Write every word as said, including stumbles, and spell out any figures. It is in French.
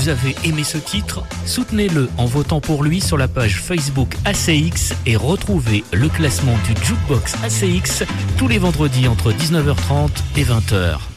vous avez aimé ce titre, soutenez-le en votant pour lui sur la page Facebook A C X et retrouvez le classement du Jukebox A C X tous les vendredis entre dix-neuf heures trente et vingt heures.